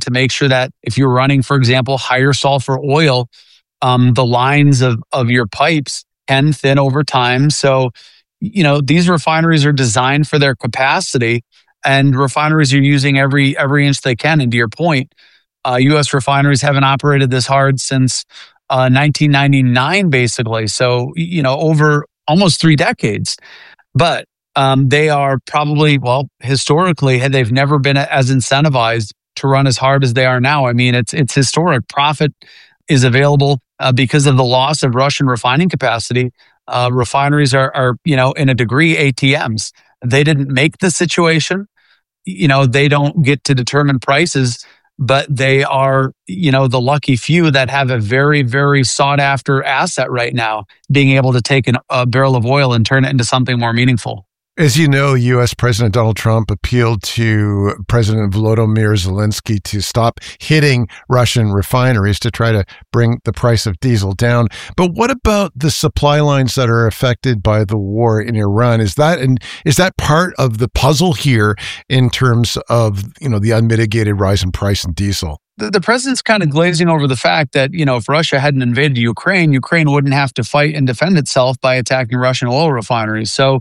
to make sure that if you're running, for example, higher sulfur oil, the lines of your pipes can thin over time. So, these refineries are designed for their capacity, and refineries are using every inch they can. And to your point, U.S. refineries haven't operated this hard since 1999, basically. So, over almost 3 decades. But they are probably, historically, they've never been as incentivized to run as hard as they are now. I mean, it's historic. Profit is available because of the loss of Russian refining capacity. Refineries are in a degree, ATMs. They didn't make the situation. They don't get to determine prices, but they are, the lucky few that have a very, very sought after asset right now, being able to take a barrel of oil and turn it into something more meaningful. As you know, U.S. President Donald Trump appealed to President Volodymyr Zelensky to stop hitting Russian refineries to try to bring the price of diesel down. But what about the supply lines that are affected by the war in Iran? Is that part of the puzzle here in terms of, the unmitigated rise in price in diesel? The president's kind of glazing over the fact that, if Russia hadn't invaded Ukraine wouldn't have to fight and defend itself by attacking Russian oil refineries. So,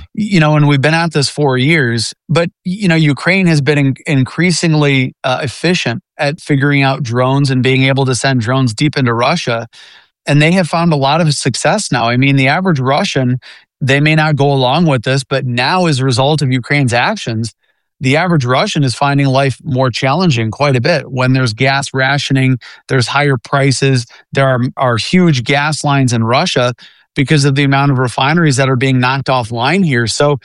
and we've been at this 4 years, but, Ukraine has been increasingly efficient at figuring out drones and being able to send drones deep into Russia. And they have found a lot of success now. I mean, the average Russian, they may not go along with this, but now as a result of Ukraine's actions, the average Russian is finding life more challenging quite a bit. When there's gas rationing, there's higher prices, there are huge gas lines in Russia because of the amount of refineries that are being knocked offline here. So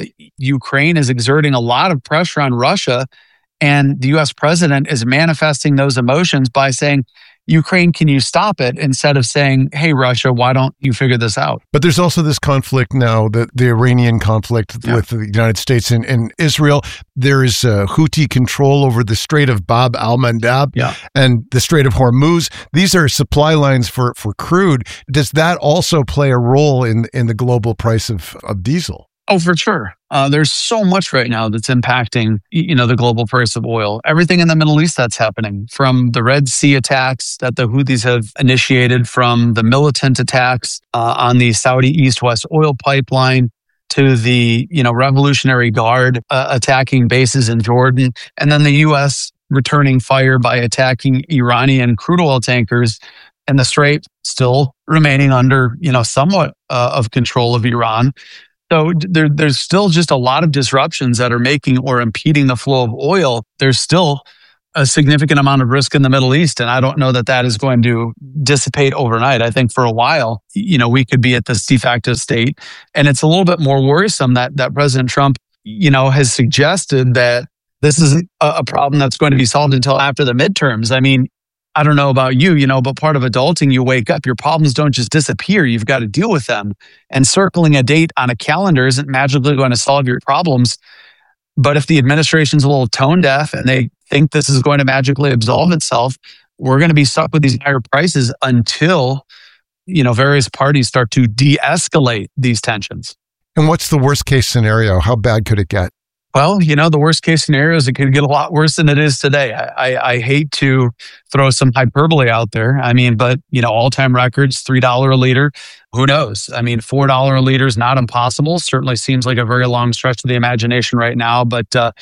Ukraine is exerting a lot of pressure on Russia, and the U.S. president is manifesting those emotions by saying, Ukraine, can you stop it? Instead of saying, hey, Russia, why don't you figure this out? But there's also this conflict now, the Iranian conflict with the United States and Israel. There is Houthi control over the Strait of Bab al-Mandab and the Strait of Hormuz. These are supply lines for crude. Does that also play a role in the global price of diesel? Oh, for sure. There's so much right now that's impacting, the global price of oil. Everything in the Middle East that's happening, from the Red Sea attacks that the Houthis have initiated, from the militant attacks on the Saudi East-West oil pipeline, to the, Revolutionary Guard attacking bases in Jordan, and then the U.S. returning fire by attacking Iranian crude oil tankers, and the Strait still remaining under, somewhat of control of Iran. So there's still just a lot of disruptions that are making or impeding the flow of oil. There's still a significant amount of risk in the Middle East, and I don't know that is going to dissipate overnight. I think for a while, we could be at this de facto state, and it's a little bit more worrisome that President Trump, has suggested that this isn't a problem that's going to be solved until after the midterms. I mean, I don't know about you, but part of adulting, you wake up, your problems don't just disappear. You've got to deal with them. And circling a date on a calendar isn't magically going to solve your problems. But if the administration's a little tone deaf and they think this is going to magically absolve itself, we're going to be stuck with these higher prices until, various parties start to de-escalate these tensions. And what's the worst case scenario? How bad could it get? Well, the worst case scenario is it could get a lot worse than it is today. I hate to throw some hyperbole out there. I mean, but, all-time records, $3 a liter. Who knows? I mean, $4 a liter is not impossible. Certainly seems like a very long stretch of the imagination right now. But, on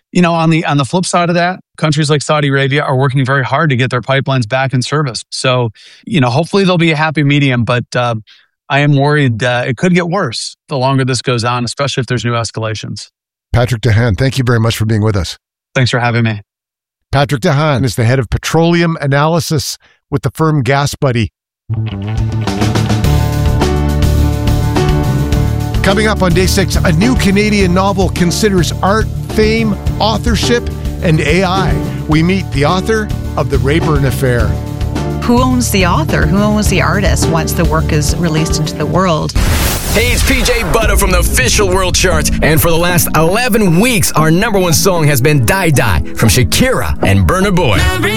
the flip side of that, countries like Saudi Arabia are working very hard to get their pipelines back in service. So, hopefully there'll be a happy medium. But I am worried it could get worse the longer this goes on, especially if there's new escalations. Patrick De Haan, thank you very much for being with us. Thanks for having me. Patrick De Haan is the head of petroleum analysis with the firm GasBuddy. Coming up on Day 6, a new Canadian novel considers art, fame, authorship, and AI. We meet the author of The Rayburn Affair. Who owns the author? Who owns the artist once the work is released into the world? Hey, it's PJ Butter from the official world charts. And for the last 11 weeks, our #1 song has been Die Die from Shakira and Burna Boy.